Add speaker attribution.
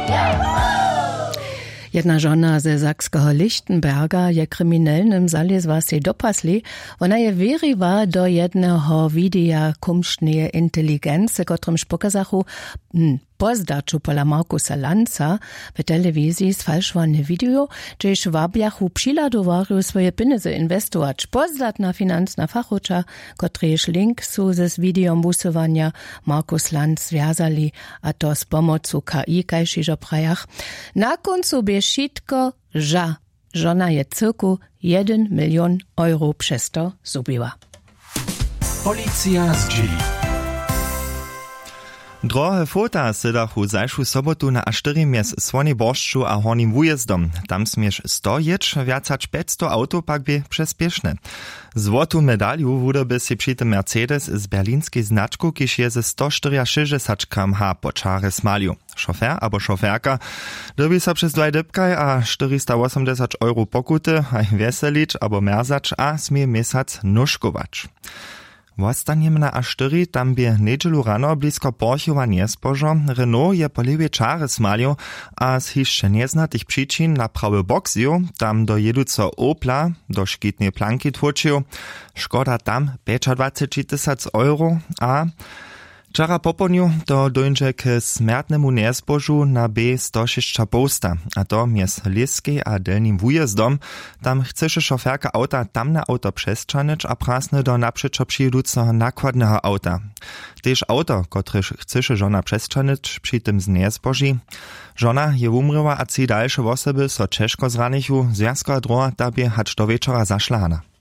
Speaker 1: Jedna żona ze Sakskiego Lichtenberga je kryminalnym zalezła się do pasli. Ona je wierywa do jednego widea kumsznej inteligencji, którymś pokazachu pozdaczu pola Markusa Lanza w telewizji sfalszowany video, gdzieś wabiachu przyladowaru swoje pieniądze inwestować. Pozdatna finansna fachucza, któryż link su z videom busowania Markus Lanz związali, a to z pomocą KI, kajšižo prajach. Na końcu by wszystko, że żona je cyrku 1 milion euro przez to zubiła.
Speaker 2: Policja z dzieli.
Speaker 3: Drohe fota sydachu zajšu sobotu na A4 mies Svoniboršću a Hornim Wujezdom. Tam smieš 100 jeć, viacač 500 auto pak by přespiešne. Złotu medaliu wudoby si przy tym Mercedes z berlinskiej znaczku, kiż je ze 164 km/h po czare smaliu. Szofer albo szoferka dobi so przez 2 dybkaj a 480 euro pokuty, a weselić albo merzacz, a smie mesac nuszkować. Wostaniem na A4, tam by niedzielu rano blisko Porchowa niespożo, Renault je po lewej czary smalił, a z jeszcze nieznatych przyczyn na prawy bok zjął, tam do jeduco Opla, do szkitnej planki tłoczył. Szkoda tam 25 000 euro, a wczoraj poponiu to dojdzie k smärtnemu niespożu na B106 posta, a to mies Liskiej a Delnim Wujezdom. Tam chceše šoferka auta tamne auto přesčanić a prasne do napřečo přijedúceho nakładnego auta. Tež auto, kotrež chceše žona přesčanić, při tym z niespoži. Žona je umrła a 3 dalsze osoby so češko zranichu, zjazko a droha tabie hač do večera zašlahana.